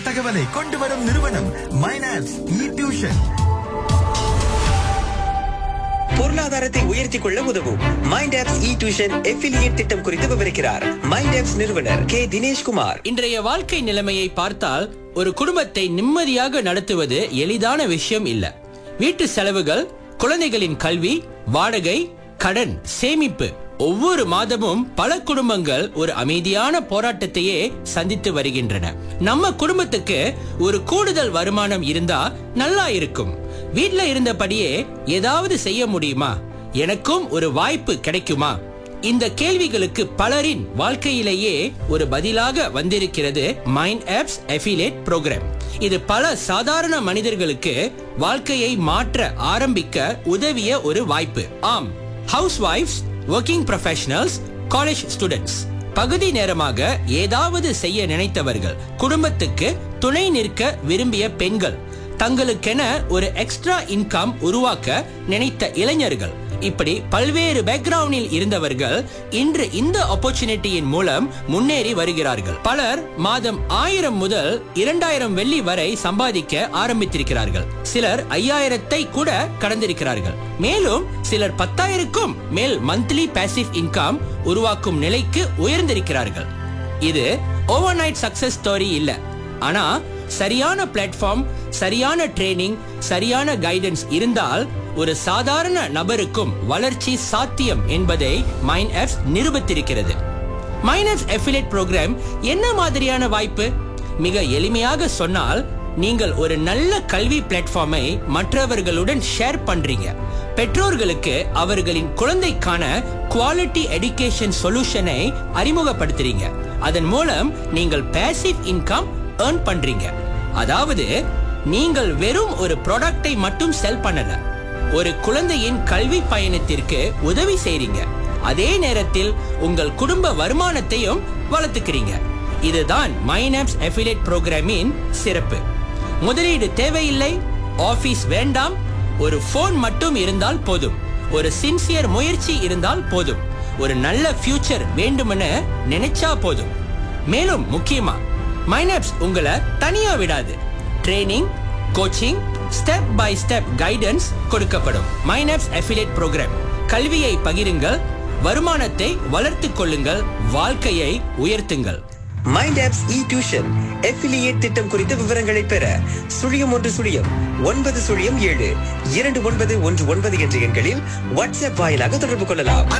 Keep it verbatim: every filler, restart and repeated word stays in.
தகவலை கொண்டு வரும் நிறுவனம் மைனாப்ஸ் இ டியூஷன். பொருளாதாரத்தை உயர்த்திக் கொள்ள உதவும் மைண்டாப்ஸ் இ டியூஷன் எஃபிலியேட் திட்டம் குறித்து விவரிக்கிறார் மைண்டாப்ஸ் நிறுவனர் கே தினேஷ்குமார். இன்றைய வாழ்க்கை நிலைமையை பார்த்தால் ஒரு குடும்பத்தை நிம்மதியாக நடத்துவது எளிதான விஷயம் இல்ல. வீட்டு செலவுகள், குழந்தைகளின் கல்வி, வாடகை, கடன், சேமிப்பு, ஒவ்வொரு மாதமும் பல குடும்பங்கள் ஒரு அமைதியான போராட்டத்தையே சந்தித்து வருகின்றன. நம்ம குடும்பத்துக்கு ஒரு கூடுதல் வருமானம் இருந்தா நல்லா இருக்கும். வீட்ல இருந்தபடியே ஏதாவது செய்ய முடியுமா? எனக்கும் ஒரு வாய்ப்பு கிடைக்குமா? இந்த கேள்விகளுக்கு பலரின் வாழ்க்கையிலேயே ஒரு பதிலாக வந்திருக்கிறது மைண்டாப்ஸ் அஃபிலியேட் புரோகிராம். இது பல சாதாரண மனிதர்களுக்கு வாழ்க்கையை மாற்ற ஆரம்பிக்க உதவிய ஒரு வாய்ப்பு. ஆம், house wife's, working professionals, college students, பகுதி நேரமாக ஏதாவது செய்ய நினைத்தவர்கள், குடும்பத்துக்கு துணை நிற்க விரும்பிய பெண்கள், தங்களுக்கென ஒரு எக்ஸ்ட்ரா இன்கம் உருவாக்க நினைத்த இளைஞர்கள், இப்படி பல்வேறு பேக்ரவுண்டில் இருந்தவர்கள் இன்று இந்த ஆப்பர்ச்சுனிட்டியின் மூலம் முன்னேறி வருகிறார்கள். பலர் மாதம் ஆயிரம் முதல் இரண்டாயிரம் வெள்ளி வரை சம்பாதிக்க ஆரம்பித்திருக்கிறார்கள். சிலர் ஐயாயிரத்தை கூட கடந்திருக்கிறார்கள். மேலும் சிலர் பத்தாயிரக்கும் மேல் மந்த்லி பாசிவ் இன்கம் உருவாக்கும் நிலைக்கு உயர்ந்திருக்கிறார்கள். இது ஓவர் நைட் சக்சஸ் ஸ்டோரி இல்ல. ஆனா சரியான பிளாட்ஃபார்ம், சரியான ட்ரெய்னிங், சரியான கைடன்ஸ் இருந்தால் ஒரு சாதாரண நபருக்கும் வளர்ச்சி சாத்தியம் என்பதை மைண்டாப்ஸ் நிரூபித்திருக்கிறது. மைண்டாப்ஸ் அஃபிலியேட் புரோகிராம் என்ன மாதிரியான வாய்ப்பு? மிக எளிமையாக சொன்னால், நீங்கள் ஒரு நல்ல கல்வி பிளாட்ஃபார்மை மற்றவர்களுடன் ஷேர் பண்றீங்க. பெற்றோர்களுக்கு அவர்களின் குழந்தைக்கான குவாலிட்டி எஜுகேஷன் சொல்யூஷனை அறிமுகப்படுத்துறீங்க. அதன் மூலம் நீங்கள் பாசிவ் இன்கம் ஏர்ன் பண்றீங்க. அதாவது நீங்கள் வெறும் ஒரு ப்ராடக்டை மட்டும் செல் பண்ணல, ஒரு குழந்தையின் கல்வி பயணத்திற்கு உதவி செய்றீங்க. அதே நேரத்தில் உங்கள் குடும்ப வருமானத்தையும் வளர்த்துக்கிறீங்க. இதுதான் மைண்டாப்ஸ் அஃபிலியேட் புரோகிராமின் சிறப்பு. முதலீடு தேவையில்லை, ஆபீஸ் வேண்டாம், ஒரு போன் மட்டும் இருந்தால் போதும், ஒரு சின்சியர் முயற்சி இருந்தால் போதும், ஒரு நல்ல ஃபியூச்சர் வேண்டுமென நினைச்சா போதும். மேலும் முக்கியமா மைண்டாப்ஸ் உங்களை தனியா விடாது. Training, coaching, step by step guidance கொடுக்கப்படும். மைண்டாப்ஸ் அஃபிலியேட் புரோகிராம். கல்வியை பகிருங்கள், வருமானத்தை வளர்த்துக் கொள்ளுங்கள், வாழ்க்கையை உயர்த்துங்கள். மைண்டாப்ஸ் இ டியூஷன் எஃபிலியேட் திட்டம் குறித்த விவரங்களை பெற சுழியம் ஒன்று சுழியம் ஒன்பது சுழியம் ஏழு இரண்டு ஒன்பது ஒன்று ஒன்பது என்ற எண்களில் வாட்ஸ்அப் வாயிலாக தொடர்பு கொள்ளலாம்.